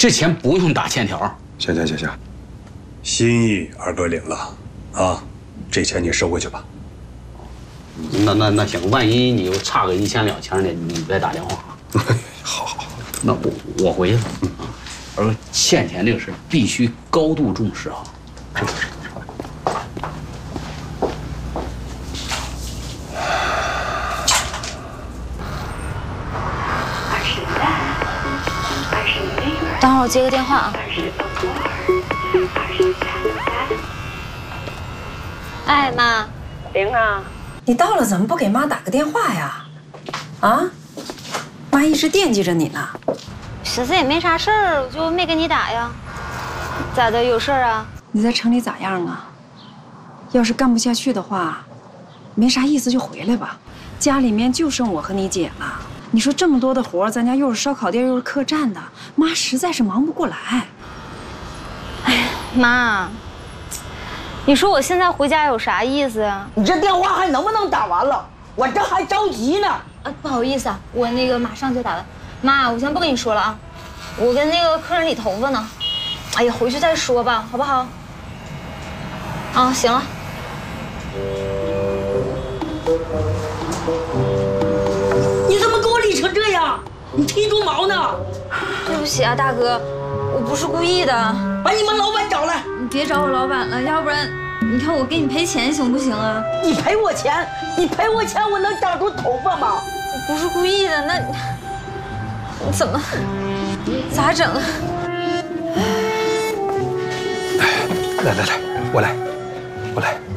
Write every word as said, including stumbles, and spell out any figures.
这钱不用打欠条。 行行行行， 心意二哥领了，啊，这钱你收回去吧。 那那那行，万一你又差个一千两千的，你再打电话啊。 好好好， 那我我回去了。嗯啊，而欠钱这个事必须高度重视啊。 是是是。 等会儿我接个电话啊。哎，妈， 玲啊， 你到了怎么不给妈打个电话呀？啊，妈一直惦记着你呢。 寻思也没啥事儿，我就没给你打呀。咋的？有事儿啊？ 你在城里咋样啊？要是干不下去的话，没啥意思就回来吧。家里面就剩我和你姐了。你说这么多的活，咱家又是烧烤店又是客栈的，妈实在是忙不过来。 哎，妈，你说我现在回家有啥意思呀？ 你这电话还能不能打完了？我这还着急呢。 啊，不好意思啊，我那个马上就打完。妈，我先不跟你说了啊，我跟那个客人理头发呢。哎呀，回去再说吧，好不好？啊，行了。 你怎么给我理成这样？你剃猪毛呢？ 对不起啊，大哥，我不是故意的。 把你们老板找来。 你别找我老板了，要不然，你看我给你赔钱行不行啊？ 你赔我钱？你赔我钱，我能长出头发吗？ 我不是故意的，那怎么咋整？ 来来来，我来，我来。